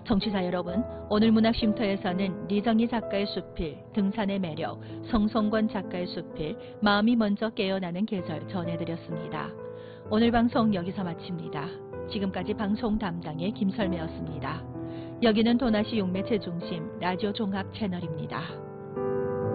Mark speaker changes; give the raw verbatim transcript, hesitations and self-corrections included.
Speaker 1: 청취자 여러분, 오늘 문학쉼터에서는 리정희 작가의 수필, 등산의 매력, 성성권 작가의 수필, 마음이 먼저 깨어나는 계절 전해드렸습니다. 오늘 방송 여기서 마칩니다. 지금까지 방송 담당의 김설매였습니다. 여기는 도나시 용매체 중심 라디오 종합 채널입니다.